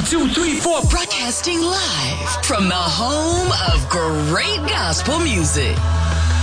2, 3, 4. Broadcasting live from the home of great gospel music.